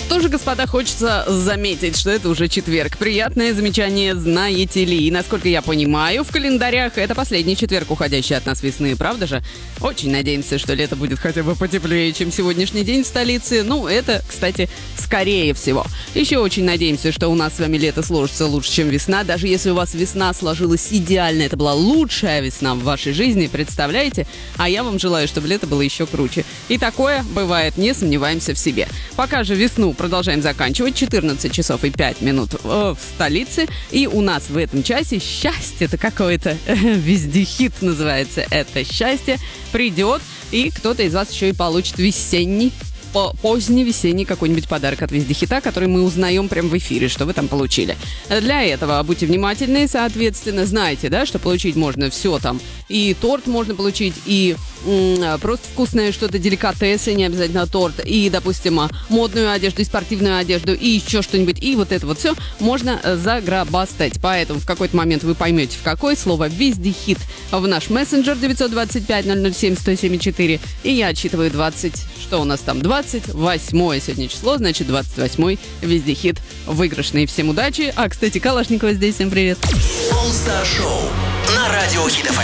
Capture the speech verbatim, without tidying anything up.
Что же, господа, хочется заметить, что это уже четверг. Приятное замечание, знаете ли. И, насколько я понимаю, в календарях это последний четверг, уходящий от нас весны, правда же? Очень надеемся, что лето будет хотя бы потеплее, чем сегодняшний день в столице. Ну, это, кстати, скорее всего. Еще очень надеемся, что у нас с вами лето сложится лучше, чем весна. Даже если у вас весна сложилась идеально, это была лучшая весна в вашей жизни, представляете? А я вам желаю, чтобы лето было еще круче. И такое бывает, не сомневаемся в себе. Пока же весну продолжаем заканчивать. четырнадцать часов и пять минут в столице. И у нас в этом часе счастье-то какое-то, вездехит называется это счастье, придет. И кто-то из вас еще и получит весенний, поздний весенний какой-нибудь подарок от Вездехита, который мы узнаем прямо в эфире, что вы там получили. Для этого будьте внимательны, соответственно, знаете, да, что получить можно все там. И торт можно получить, и м- просто вкусное что-то, деликатесы, не обязательно торт, и, допустим, модную одежду, и спортивную одежду, и еще что-нибудь. И вот это вот все можно заграбастать. Поэтому в какой-то момент вы поймете, в какое слово Вездехит в наш мессенджер девять два пять ноль ноль семь сто семь четыре. И я отчитываю двадцать, что у нас там, двадцать восьмое сегодня число, значит, двадцать восьмой Вездехит выигрышный. Всем удачи. А, кстати, Калашникова здесь, всем привет. All Star Show на радио Хит эф эм.